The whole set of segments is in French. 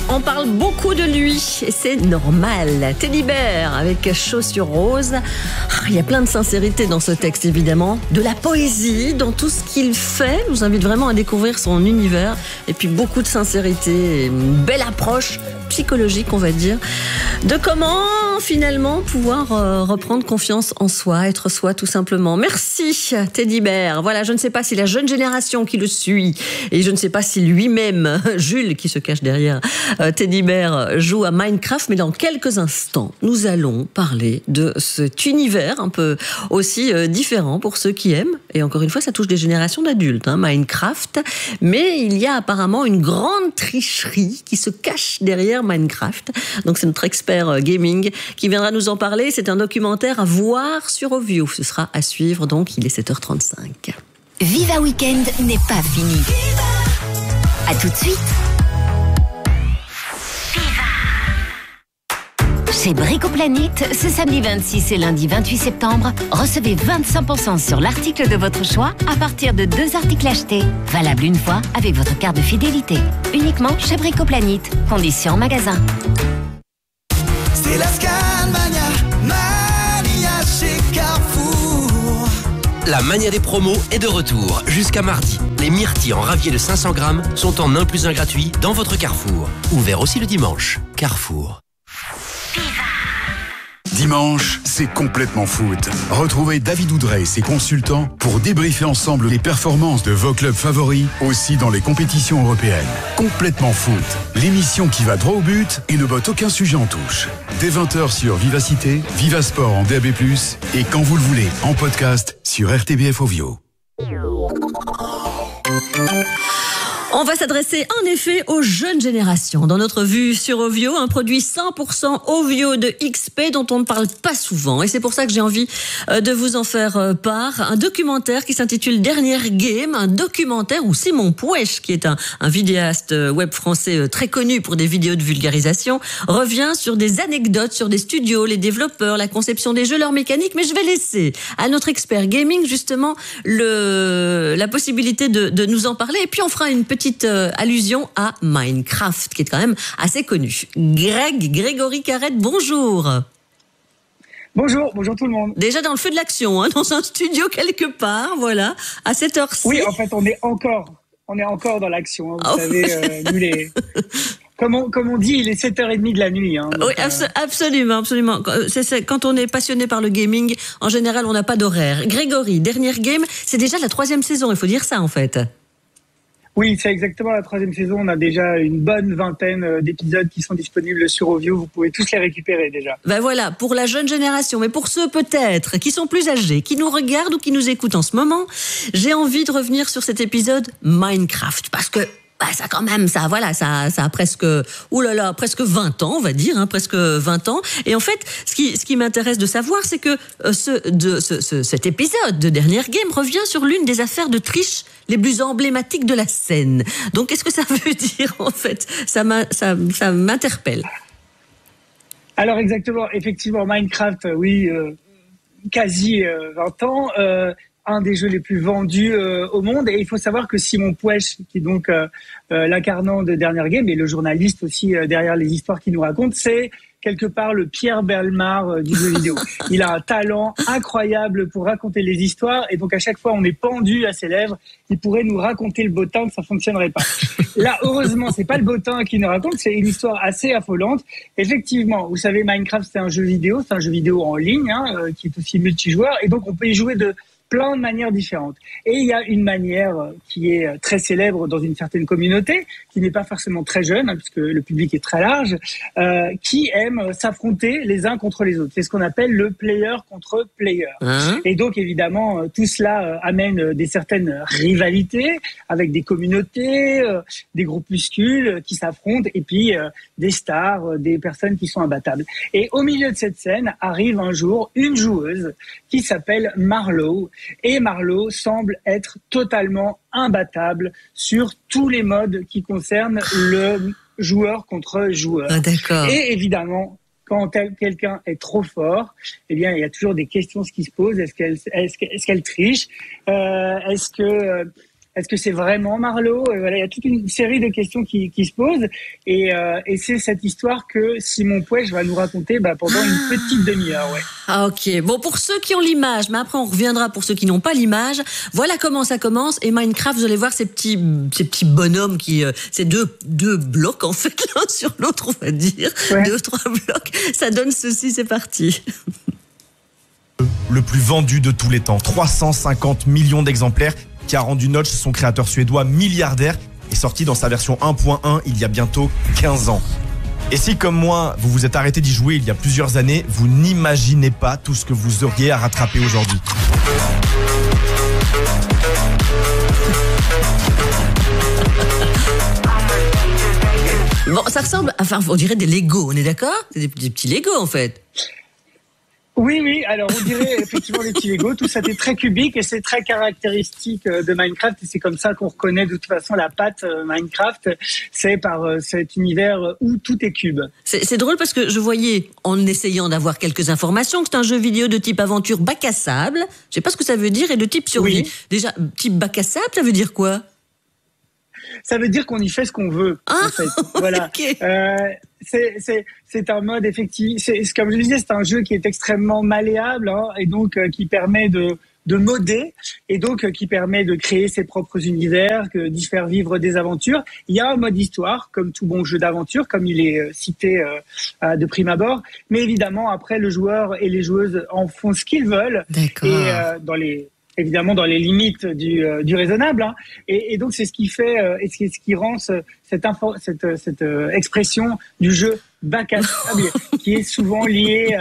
On parle beaucoup de lui et c'est normal. Teddy Bear avec Chaussures roses. Il y a plein de sincérité dans ce texte évidemment. De la poésie dans tout ce qu'il fait. Nous invite vraiment à découvrir son univers. Et puis beaucoup de sincérité. Une belle approche psychologique on va dire. De comment finalement pouvoir reprendre confiance en soi, être soi tout simplement. Merci Teddy Bear. Voilà, je ne sais pas si la jeune génération qui le suit et je ne sais pas si lui-même, Jules qui se cache derrière Teddy Bear, joue à Minecraft, mais dans quelques instants, nous allons parler de cet univers un peu aussi différent pour ceux qui aiment. Et encore une fois, ça touche des générations d'adultes, Minecraft. Mais il y a apparemment une grande tricherie qui se cache derrière Minecraft. Donc c'est notre expert gaming qui viendra nous en parler. C'est un documentaire à voir sur Ovio. Ce sera à suivre, donc il est 7h35. Viva Weekend n'est pas fini. À tout de suite. Chez Bricoplanet, ce samedi 26 et lundi 28 septembre, recevez 25% sur l'article de votre choix à partir de 2 articles achetés. Valable une fois avec votre carte de fidélité. Uniquement chez Bricoplanet. Conditions en magasin. C'est la Scalmania, Mania chez Carrefour. La mania des promos est de retour jusqu'à mardi. Les myrtilles en ravier de 500 grammes sont en 1 + 1 gratuit dans votre Carrefour. Ouvert aussi le dimanche. Carrefour. Dimanche, c'est complètement foot. Retrouvez David Oudrey et ses consultants pour débriefer ensemble les performances de vos clubs favoris, aussi dans les compétitions européennes. Complètement foot, l'émission qui va droit au but et ne botte aucun sujet en touche. Dès 20h sur Vivacité, Vivasport en DAB+, et quand vous le voulez, en podcast sur RTBF Ovio. On va s'adresser en effet aux jeunes générations. Dans notre vue sur Ovio, un produit 100% Ovio de XP dont on ne parle pas souvent. Et c'est pour ça que j'ai envie de vous en faire part. Un documentaire qui s'intitule Dernière Game. Un documentaire où Simon Pouèche, qui est un vidéaste web français très connu pour des vidéos de vulgarisation, revient sur des anecdotes sur des studios, les développeurs, la conception des jeux, leur mécanique. Mais je vais laisser à notre expert gaming justement la possibilité de nous en parler. Et puis on fera une petite allusion à Minecraft, qui est quand même assez connu. Grégory Carrette, bonjour. Bonjour tout le monde. Déjà dans le feu de l'action, dans un studio quelque part, voilà, à cette heure-ci. Oui, en fait, on est encore dans l'action. Vous savez, nous les... Comme on dit, il est 7h30 de la nuit. Oui, absolument. C'est quand on est passionné par le gaming, en général, on n'a pas d'horaire. Grégory, dernière game, c'est déjà la 3e saison, il faut dire ça en fait. Oui, c'est exactement la 3e saison. On a déjà une bonne vingtaine d'épisodes qui sont disponibles sur Ovio. Vous pouvez tous les récupérer déjà. Ben voilà, pour la jeune génération, mais pour ceux peut-être qui sont plus âgés, qui nous regardent ou qui nous écoutent en ce moment, j'ai envie de revenir sur cet épisode Minecraft parce que ça quand même, ça a presque 20 ans, on va dire, presque 20 ans. Et en fait, ce qui m'intéresse de savoir, c'est que cet épisode de Dernière Game revient sur l'une des affaires de triche les plus emblématiques de la scène. Donc, qu'est-ce que ça veut dire, en fait? Ça m'interpelle. Alors, exactement, effectivement, Minecraft, oui, quasi 20 ans, un des jeux les plus vendus au monde. Et il faut savoir que Simon Pouèche, qui est donc l'incarnant de Dernière Game et le journaliste aussi derrière les histoires qu'il nous raconte, c'est quelque part le Pierre Bellemare du jeu vidéo. Il a un talent incroyable pour raconter les histoires et donc à chaque fois on est pendu à ses lèvres. Il pourrait nous raconter le bottin que ça fonctionnerait pas. Là, heureusement, c'est pas le bottin qui nous raconte, c'est une histoire assez affolante. Effectivement, vous savez, Minecraft c'est un jeu vidéo en ligne, qui est aussi multijoueur et donc on peut y jouer de plein de manières différentes. Et il y a une manière qui est très célèbre dans une certaine communauté, qui n'est pas forcément très jeune, puisque le public est très large, qui aime s'affronter les uns contre les autres. C'est ce qu'on appelle le player contre player. Et donc, évidemment, tout cela amène des certaines rivalités avec des communautés, des groupuscules qui s'affrontent, et puis des stars, des personnes qui sont imbattables. Et au milieu de cette scène arrive un jour une joueuse qui s'appelle Marlowe. Et Marlowe semble être totalement imbattable sur tous les modes qui concernent le joueur contre joueur. Ah, d'accord. Et évidemment, quand quelqu'un est trop fort, eh bien, il y a toujours des questions qui se posent. Est-ce qu'elle triche ? Est-ce que Est-ce que c'est vraiment Marlowe? Voilà, il y a toute une série de questions qui se posent. Et c'est cette histoire que Simon Puech va nous raconter pendant une petite demi-heure. Ouais. Ah, ok. Bon, pour ceux qui ont l'image, mais après on reviendra pour ceux qui n'ont pas l'image. Voilà comment ça commence. Et Minecraft, vous allez voir ces petits bonhommes c'est deux blocs en fait, l'un sur l'autre, on va dire. Ouais. 2 ou 3 blocs. Ça donne ceci, c'est parti. Le plus vendu de tous les temps, 350 millions d'exemplaires, qui a rendu Notch, son créateur suédois, milliardaire, et sorti dans sa version 1.1 il y a bientôt 15 ans. Et si, comme moi, vous vous êtes arrêté d'y jouer il y a plusieurs années, vous n'imaginez pas tout ce que vous auriez à rattraper aujourd'hui. Bon, ça ressemble, on dirait des Lego, on est d'accord? C'est des petits Lego en fait. Oui, alors on dirait effectivement des petits Lego, tout ça est très cubique et c'est très caractéristique de Minecraft et c'est comme ça qu'on reconnaît de toute façon la patte Minecraft, c'est par cet univers où tout est cube. C'est drôle parce que je voyais, en essayant d'avoir quelques informations, que c'est un jeu vidéo de type aventure bac à sable, je sais pas ce que ça veut dire, et de type survie. Oui. Déjà, type bac à sable, ça veut dire quoi? Ça veut dire qu'on y fait ce qu'on veut, en fait. Voilà. Okay. C'est un mode effectivement. Comme je le disais, c'est un jeu qui est extrêmement malléable et donc qui permet de modder et donc qui permet de créer ses propres univers, d'y faire vivre des aventures. Il y a un mode histoire, comme tout bon jeu d'aventure, comme il est cité de prime abord. Mais évidemment, après, le joueur et les joueuses en font ce qu'ils veulent. D'accord. Et évidemment dans les limites du raisonnable, et donc c'est ce qui fait et c'est ce qui rend cette expression du jeu bac à sable qui est souvent lié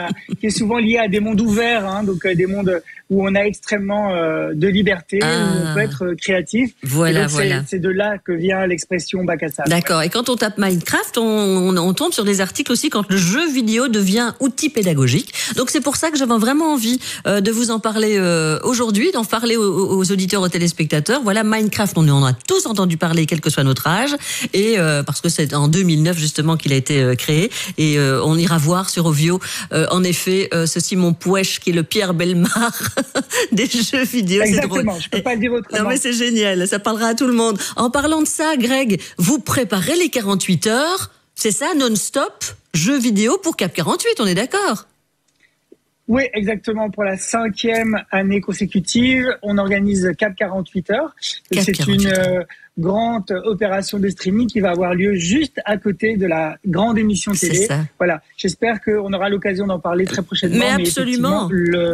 à des mondes ouverts, donc des mondes où on a extrêmement de liberté, où on peut être créatif. Voilà, c'est de là que vient l'expression bac à sable. D'accord. Et quand on tape Minecraft, on tombe sur des articles aussi quand le jeu vidéo devient outil pédagogique. Donc c'est pour ça que j'avais vraiment envie de vous en parler aujourd'hui, d'en parler aux auditeurs, aux téléspectateurs. Voilà, Minecraft, on en a tous entendu parler, quel que soit notre âge, et parce que c'est en 2009 justement qu'il a été créé. Et on ira voir sur Ovio, en effet, ce Simon Puech qui est le Pierre Bellemare des jeux vidéo. Exactement, je peux pas le dire autrement. Non mais c'est génial, ça parlera à tout le monde. En parlant de ça, Greg, vous préparez les 48 heures, c'est ça, non-stop, jeux vidéo pour Cap 48, on est d'accord? Oui, exactement. Pour la 5e année consécutive, on organise Cap 48 heures. C'est une grande opération de streaming qui va avoir lieu juste à côté de la grande émission télé. C'est ça. Voilà. J'espère qu'on aura l'occasion d'en parler très prochainement. Mais absolument.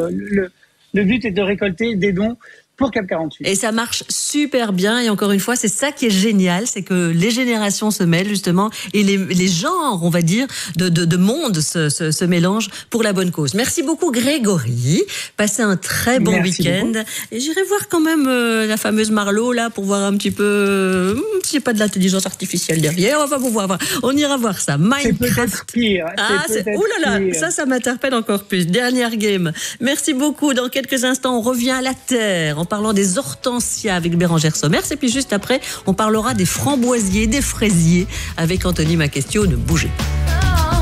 Le but est de récolter des dons pour Cap 48. Et ça marche super bien. Et encore une fois, c'est ça qui est génial, c'est que les générations se mêlent justement et les genres, on va dire, de monde se mélangent pour la bonne cause. Merci beaucoup Grégory. Passez un très bon week-end. Beaucoup. Et j'irai voir quand même la fameuse Marlowe là pour voir un petit peu s'il n'y a pas de l'intelligence artificielle derrière. On ira voir ça. Minecraft. C'est peut-être pire. Ouh là là, ça m'interpelle encore plus. Dernière game. Merci beaucoup. Dans quelques instants, on revient à la terre. En parlant des hortensias avec Bérangère Sommers. Et puis juste après, on parlera des framboisiers, des fraisiers avec Anthony Maquestio. Ne bougez pas.